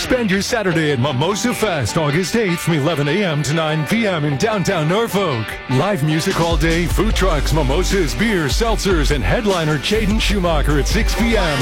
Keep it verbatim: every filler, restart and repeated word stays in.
Spend your Saturday at Mimosa Fest, August eighth from eleven a.m. to nine p.m. in downtown Norfolk. Live music all day, food trucks, mimosas, beer, seltzers, and headliner Jaden Schumacher at six p.m.